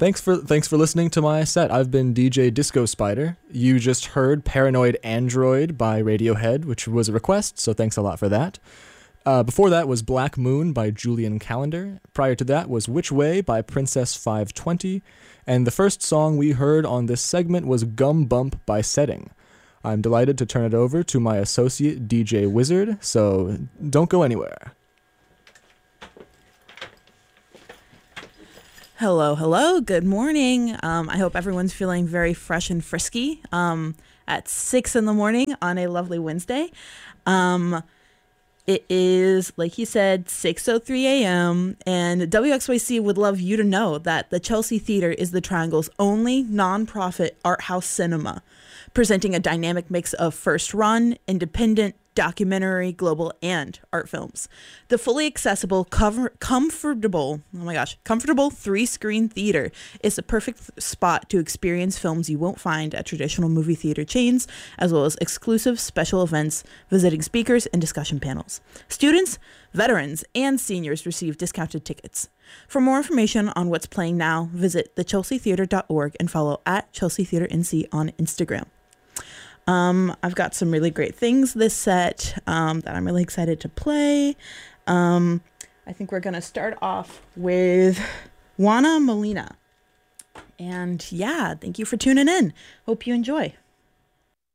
Thanks for listening to my set. I've been DJ Disco Spider. You just heard Paranoid Android by Radiohead, which was a request, so thanks a lot for that. Before that was Black Moon by Julian Calendar. Prior to that was Which Way by Princess 520. And the first song we heard on this segment was Gum Bump by Setting. I'm delighted to turn it over to my associate DJ Wizard, so don't go anywhere. Hello, good morning. I hope everyone's feeling very fresh and frisky at 6 in the morning on a lovely Wednesday. It is, like he said, 6:03 a.m. and WXYC would love you to know that the Chelsea Theater is the Triangle's only nonprofit art house cinema, presenting a dynamic mix of first-run, independent, documentary, global, and art films. The fully accessible, comfortable 3-screen theater is the perfect spot to experience films you won't find at traditional movie theater chains, as well as exclusive special events, visiting speakers, and discussion panels. Students, veterans, and seniors receive discounted tickets. For more information on what's playing now, visit thechelseatheater.org and follow at Chelsea Theater NC on Instagram. I've got some really great things this set that I'm really excited to play. I think we're going to start off with Juana Molina. And yeah, thank you for tuning in. Hope you enjoy.